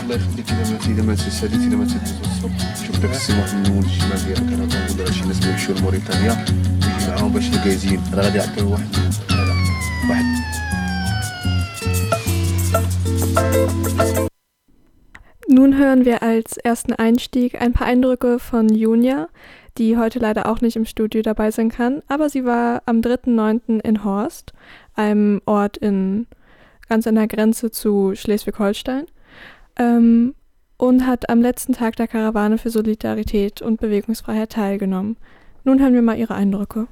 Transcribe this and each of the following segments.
الله يخليك إذا ما تسالي إذا ما تدوز الصبح شوف داك السي محمد نون الشمال ديالك انا كنقول راه شي ناس كيمشيو لموريتانيا يجي معاهم باش الكازين راه غادي يعطيو واحد Nun hören wir als ersten Einstieg ein paar Eindrücke von Junia, die heute leider auch nicht im Studio dabei sein kann, aber sie war am 3.9. in Horst, einem Ort ganz an der Grenze zu Schleswig-Holstein, und hat am letzten Tag der Karawane für Solidarität und Bewegungsfreiheit teilgenommen. Nun hören wir mal ihre Eindrücke.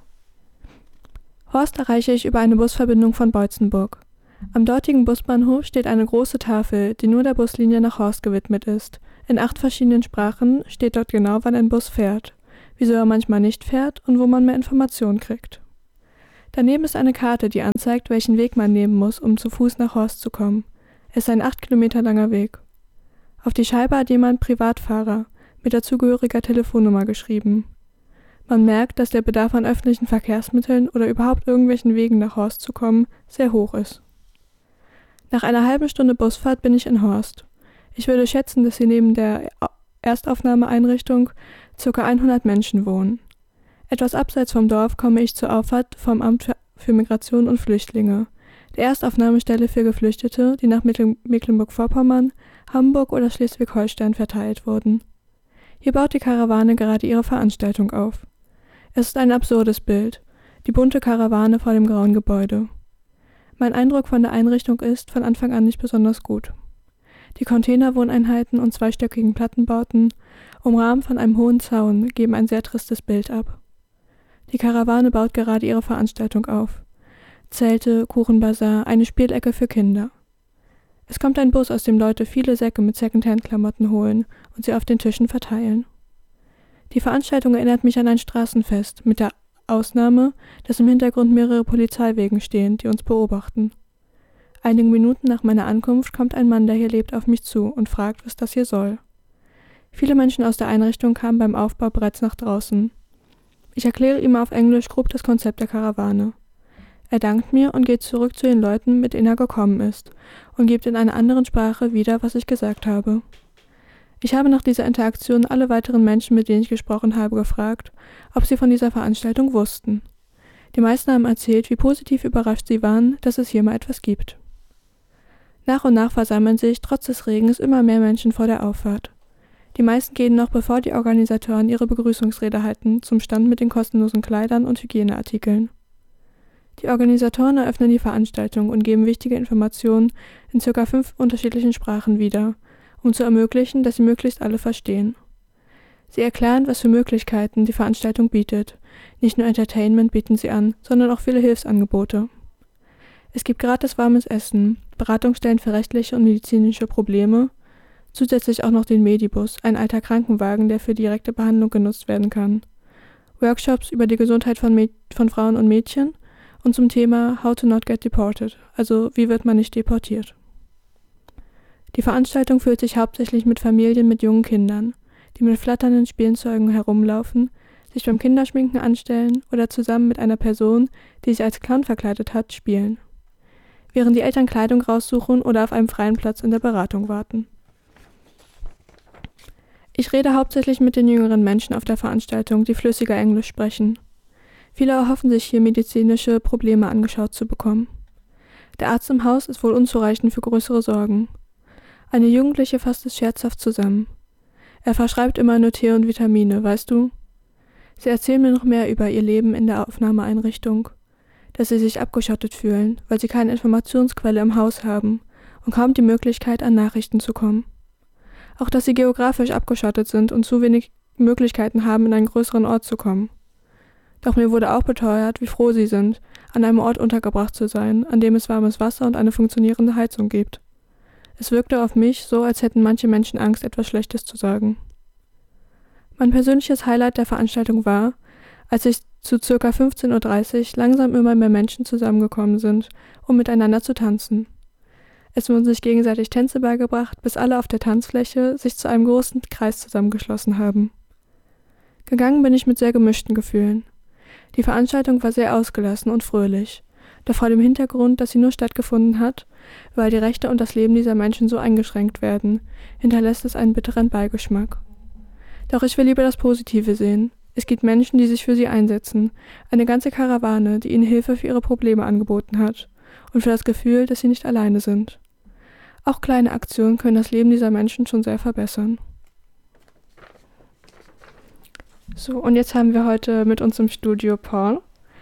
Horst erreiche ich über eine Busverbindung von Beutzenburg. Am dortigen Busbahnhof steht eine große Tafel, die nur der Buslinie nach Horst gewidmet ist. In 8 verschiedenen Sprachen steht dort genau, wann ein Bus fährt, wieso er manchmal nicht fährt und wo man mehr Informationen kriegt. Daneben ist eine Karte, die anzeigt, welchen Weg man nehmen muss, um zu Fuß nach Horst zu kommen. Es ist ein 8 Kilometer langer Weg. Auf die Scheibe hat jemand Privatfahrer mit dazugehöriger Telefonnummer geschrieben. Man merkt, dass der Bedarf an öffentlichen Verkehrsmitteln oder überhaupt irgendwelchen Wegen nach Horst zu kommen sehr hoch ist. Nach einer halben Stunde Busfahrt bin ich in Horst. Ich würde schätzen, dass hier neben der Erstaufnahmeeinrichtung ca. 100 Menschen wohnen. Etwas abseits vom Dorf komme ich zur Auffahrt vom Amt für Migration und Flüchtlinge, der Erstaufnahmestelle für Geflüchtete, die nach Mecklenburg-Vorpommern, Hamburg oder Schleswig-Holstein verteilt wurden. Hier baut die Karawane gerade ihre Veranstaltung auf. Es ist ein absurdes Bild, die bunte Karawane vor dem grauen Gebäude. Mein Eindruck von der Einrichtung ist von Anfang an nicht besonders gut. Die Containerwohneinheiten und zweistöckigen Plattenbauten, umrahmt von einem hohen Zaun, geben ein sehr tristes Bild ab. Die Karawane baut gerade ihre Veranstaltung auf. Zelte, Kuchenbazar, eine Spielecke für Kinder. Es kommt ein Bus, aus dem Leute viele Säcke mit Secondhand-Klamotten holen und sie auf den Tischen verteilen. Die Veranstaltung erinnert mich an ein Straßenfest, mit der Ausnahme, dass im Hintergrund mehrere Polizeiwegen stehen, die uns beobachten. Einige Minuten nach meiner Ankunft kommt ein Mann, der hier lebt, auf mich zu und fragt, was das hier soll. Viele Menschen aus der Einrichtung kamen beim Aufbau bereits nach draußen. Ich erkläre ihm auf Englisch grob das Konzept der Karawane. Er dankt mir und geht zurück zu den Leuten, mit denen er gekommen ist, und gibt in einer anderen Sprache wieder, was ich gesagt habe. Ich habe nach dieser Interaktion alle weiteren Menschen, mit denen ich gesprochen habe, gefragt, ob sie von dieser Veranstaltung wussten. Die meisten haben erzählt, wie positiv überrascht sie waren, dass es hier mal etwas gibt. Nach und nach versammeln sich, trotz des Regens, immer mehr Menschen vor der Auffahrt. Die meisten gehen noch, bevor die Organisatoren ihre Begrüßungsrede halten, zum Stand mit den kostenlosen Kleidern und Hygieneartikeln. Die Organisatoren eröffnen die Veranstaltung und geben wichtige Informationen in ca. 5 unterschiedlichen Sprachen wieder, um zu ermöglichen, dass sie möglichst alle verstehen. Sie erklären, was für Möglichkeiten die Veranstaltung bietet. Nicht nur Entertainment bieten sie an, sondern auch viele Hilfsangebote. Es gibt gratis warmes Essen, Beratungsstellen für rechtliche und medizinische Probleme, zusätzlich auch noch den Medibus, ein alter Krankenwagen, der für direkte Behandlung genutzt werden kann, Workshops über die Gesundheit von Frauen und Mädchen und zum Thema How to not get deported, also wie wird man nicht deportiert. Die Veranstaltung füllt sich hauptsächlich mit Familien mit jungen Kindern, die mit flatternden Spielzeugen herumlaufen, sich beim Kinderschminken anstellen oder zusammen mit einer Person, die sich als Clown verkleidet hat, spielen, während die Eltern Kleidung raussuchen oder auf einem freien Platz in der Beratung warten. Ich rede hauptsächlich mit den jüngeren Menschen auf der Veranstaltung, die flüssiger Englisch sprechen. Viele erhoffen sich hier medizinische Probleme angeschaut zu bekommen. Der Arzt im Haus ist wohl unzureichend für größere Sorgen. Eine Jugendliche fasst es scherzhaft zusammen. Er verschreibt immer nur Tee und Vitamine, weißt du? Sie erzählen mir noch mehr über ihr Leben in der Aufnahmeeinrichtung, dass sie sich abgeschottet fühlen, weil sie keine Informationsquelle im Haus haben und kaum die Möglichkeit, an Nachrichten zu kommen. Auch dass sie geografisch abgeschottet sind und zu wenig Möglichkeiten haben, in einen größeren Ort zu kommen. Doch mir wurde auch beteuert, wie froh sie sind, an einem Ort untergebracht zu sein, an dem es warmes Wasser und eine funktionierende Heizung gibt. Es wirkte auf mich so, als hätten manche Menschen Angst, etwas Schlechtes zu sagen. Mein persönliches Highlight der Veranstaltung war, als ich zu ca. 15.30 Uhr langsam immer mehr Menschen zusammengekommen sind, um miteinander zu tanzen. Es wurden sich gegenseitig Tänze beigebracht, bis alle auf der Tanzfläche sich zu einem großen Kreis zusammengeschlossen haben. Gegangen bin ich mit sehr gemischten Gefühlen. Die Veranstaltung war sehr ausgelassen und fröhlich. Doch vor dem Hintergrund, dass sie nur stattgefunden hat, weil die Rechte und das Leben dieser Menschen so eingeschränkt werden, hinterlässt es einen bitteren Beigeschmack. Doch ich will lieber das Positive sehen. Es gibt Menschen, die sich für sie einsetzen. Eine ganze Karawane, die ihnen Hilfe für ihre Probleme angeboten hat. Und für das Gefühl, dass sie nicht alleine sind. Auch kleine Aktionen können das Leben dieser Menschen schon sehr verbessern. So, und jetzt haben wir heute mit uns im Studio Paul.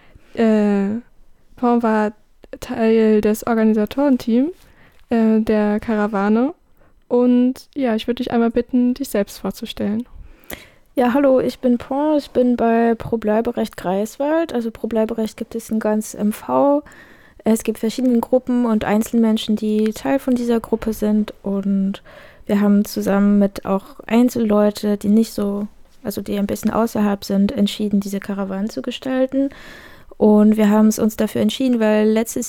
Paul war Teil des Organisatorenteams der Karawane. Und ja, ich würde dich einmal bitten, dich selbst vorzustellen. Ja, hallo, ich bin Paul, ich bin bei Pro Bleiberecht Greifswald. Also Pro Bleiberecht gibt es in ganz MV. Es gibt verschiedene Gruppen und Einzelmenschen, die Teil von dieser Gruppe sind. Und wir haben zusammen mit auch Einzelleute, die nicht so, also die ein bisschen außerhalb sind, entschieden, diese Karawane zu gestalten. Und wir haben es uns dafür entschieden, weil letztes